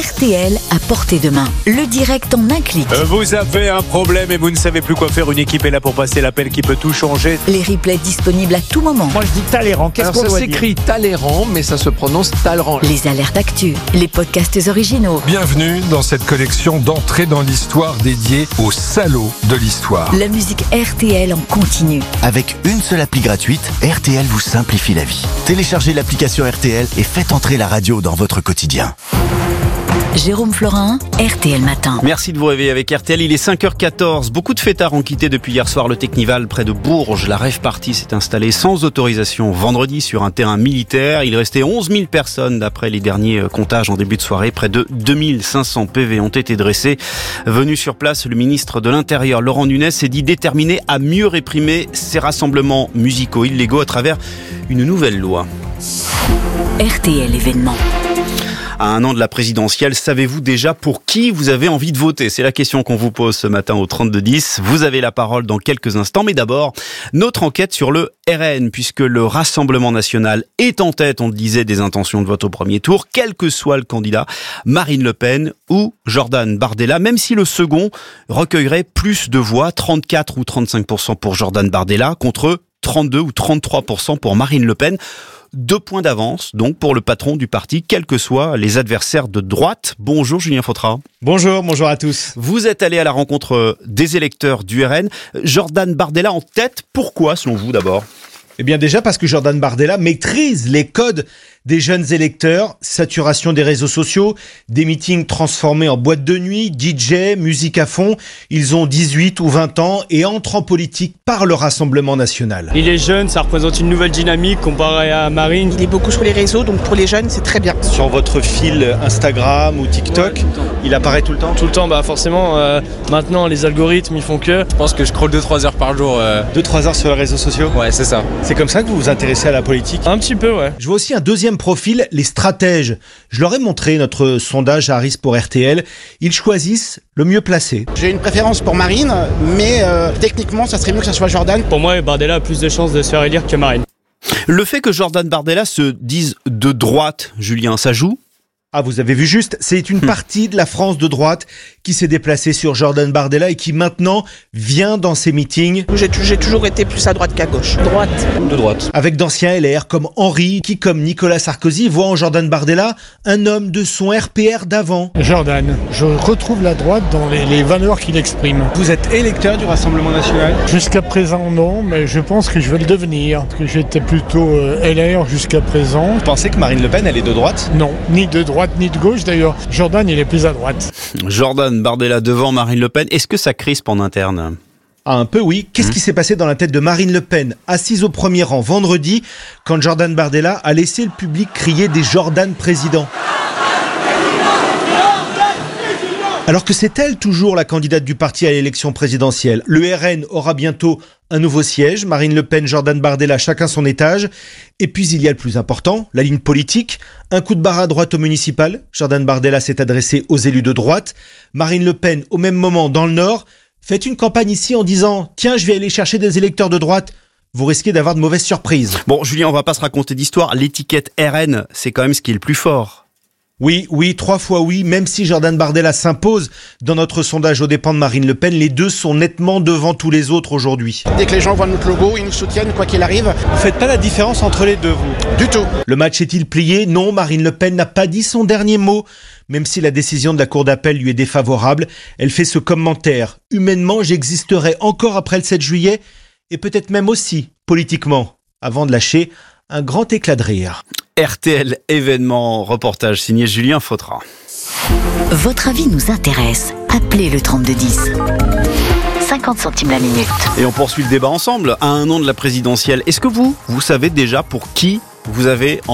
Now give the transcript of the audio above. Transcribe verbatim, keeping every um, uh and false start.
R T L à portée de main. Le direct en un clic. Vous avez un problème et vous ne savez plus quoi faire. Une équipe est là pour passer l'appel qui peut tout changer. Les replays disponibles à tout moment. Moi je dis Talleyrand, qu'est-ce Alors qu'on ça doit dire ? s'écrit Talleyrand, mais ça se prononce Talleyrand. Les alertes actu, les podcasts originaux. Bienvenue dans cette collection d'entrées dans l'histoire dédiée aux salauds de l'histoire. La musique R T L en continu. Avec une seule appli gratuite, R T L vous simplifie la vie. Téléchargez l'application R T L et faites entrer la radio dans votre quotidien. Jérôme Florin, R T L Matin. Merci de vous réveiller avec R T L, il est cinq heures quatorze. Beaucoup de fêtards ont quitté depuis hier soir le Technival près de Bourges. La rave party s'est installée sans autorisation vendredi sur un terrain militaire. Il restait onze mille personnes d'après les derniers comptages en début de soirée. Près de deux mille cinq cents P V ont été dressés. Venu sur place, le ministre de l'Intérieur, Laurent Nunez, s'est dit déterminé à mieux réprimer ces rassemblements musicaux illégaux à travers une nouvelle loi. R T L événement. À un an de la présidentielle, savez-vous déjà pour qui vous avez envie de voter ? C'est la question qu'on vous pose ce matin au trente-deux dix. Vous avez la parole dans quelques instants, mais d'abord, notre enquête sur le R N, puisque le Rassemblement National est en tête, on le disait, des intentions de vote au premier tour, quel que soit le candidat, Marine Le Pen ou Jordan Bardella, même si le second recueillerait plus de voix, trente-quatre ou trente-cinq pour cent pour Jordan Bardella, contre trente-deux ou trente-trois pour cent pour Marine Le Pen. Deux points d'avance, donc, pour le patron du parti, quels que soient les adversaires de droite. Bonjour Julien Fautra. Bonjour, bonjour à tous. Vous êtes allé à la rencontre des électeurs du R N. Jordan Bardella en tête, pourquoi selon vous d'abord ? Eh bien déjà parce que Jordan Bardella maîtrise les codes des jeunes électeurs, saturation des réseaux sociaux, des meetings transformés en boîte de nuit, D J, musique à fond. Ils ont dix-huit ou vingt ans et entrent en politique par le Rassemblement National. Il est jeune, ça représente une nouvelle dynamique comparé à Marine. Il est beaucoup sur les réseaux, donc pour les jeunes, c'est très bien. Sur votre fil Instagram ou TikTok, ouais, il apparaît tout le temps ? Tout le temps, bah forcément, euh, maintenant les algorithmes ils font que... Je pense que je scrolle deux à trois heures par jour. Euh... deux à trois heures sur les réseaux sociaux ? Ouais, c'est ça. C'est comme ça que vous vous intéressez à la politique ? Un petit peu, ouais. Je vois aussi un deuxième profil, les stratèges. Je leur ai montré notre sondage à Harris pour R T L. Ils choisissent le mieux placé. J'ai une préférence pour Marine, mais euh, techniquement, ça serait mieux que ça soit Jordan. Pour moi, Bardella a plus de chances de se faire élire que Marine. Le fait que Jordan Bardella se dise de droite, Julien, ça joue ? Ah, vous avez vu juste, c'est une partie de la France de droite qui s'est déplacée sur Jordan Bardella et qui maintenant vient dans ses meetings. J'ai, j'ai toujours été plus à droite qu'à gauche. Droite. De droite. Avec d'anciens L R comme Henri, qui comme Nicolas Sarkozy voit en Jordan Bardella un homme de son R P R d'avant. Jordan, je retrouve la droite dans les, les valeurs qu'il exprime. Vous êtes électeur du Rassemblement National ? Jusqu'à présent non, mais je pense que je vais le devenir. Parce que j'étais plutôt euh, L R jusqu'à présent. Vous pensez que Marine Le Pen, elle est de droite ? Non, ni de droite. ni de gauche d'ailleurs. Jordan, il est plus à droite. Jordan Bardella devant Marine Le Pen. Est-ce que ça crispe en interne ? Ah, un peu oui. Qu'est-ce mmh. qui s'est passé dans la tête de Marine Le Pen, assise au premier rang vendredi, quand Jordan Bardella a laissé le public crier des Jordan présidents ? Alors que c'est elle toujours la candidate du parti à l'élection présidentielle. Le R N aura bientôt un nouveau siège, Marine Le Pen, Jordan Bardella, chacun son étage. Et puis il y a le plus important, la ligne politique. Un coup de barre à droite au municipal. Jordan Bardella s'est adressé aux élus de droite. Marine Le Pen, au même moment, dans le Nord, fait une campagne ici en disant « Tiens, je vais aller chercher des électeurs de droite ». Vous risquez d'avoir de mauvaises surprises. Bon, Julien, on va pas se raconter d'histoire. L'étiquette R N, c'est quand même ce qui est le plus fort. Oui, oui, trois fois oui, même si Jordan Bardella s'impose dans notre sondage aux dépens de Marine Le Pen, les deux sont nettement devant tous les autres aujourd'hui. Dès que les gens voient notre logo, ils nous soutiennent quoi qu'il arrive. Vous faites pas la différence entre les deux, vous ? Du tout. Le match est-il plié ? Non, Marine Le Pen n'a pas dit son dernier mot. Même si la décision de la Cour d'appel lui est défavorable, elle fait ce commentaire. Humainement, j'existerai encore après le sept juillet, et peut-être même aussi politiquement, avant de lâcher un grand éclat de rire. R T L événement, reportage signé Julien Fautra. Votre avis nous intéresse. Appelez le trente-deux dix. cinquante centimes la minute. Et on poursuit le débat ensemble. À un an de la présidentielle, est-ce que vous, vous savez déjà pour qui vous avez